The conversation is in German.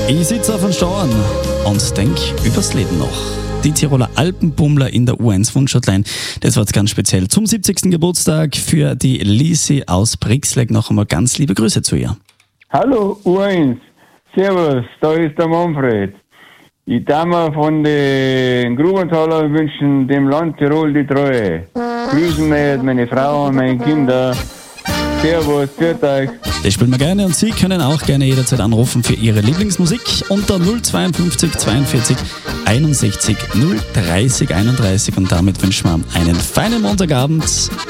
Ich sitze auf dem Stauern und denk übers Leben noch. Die Tiroler Alpenbummler in der U1 Wunschhotline. Das war jetzt ganz speziell zum 70. Geburtstag für die Lisi aus Brixleg. Noch einmal ganz liebe Grüße zu ihr. Hallo U1, servus, da ist der Manfred. Ich darf mir von den Grubenthaler wünschen, dem Land Tirol die Treue. Grüßen mir meine Frau und meine Kinder. Servus, pfiat euch. Das spielen wir gerne und Sie können auch gerne jederzeit anrufen für Ihre Lieblingsmusik unter 052 42 61 030 31 und damit wünschen wir einen feinen Montagabend.